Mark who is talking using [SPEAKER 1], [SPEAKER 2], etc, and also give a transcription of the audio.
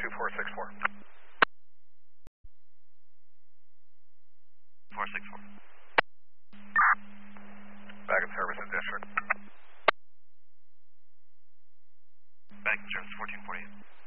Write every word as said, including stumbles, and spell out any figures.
[SPEAKER 1] two four six four.
[SPEAKER 2] four six four.
[SPEAKER 1] Back in service in district.
[SPEAKER 2] Back in service fourteen forty-eight.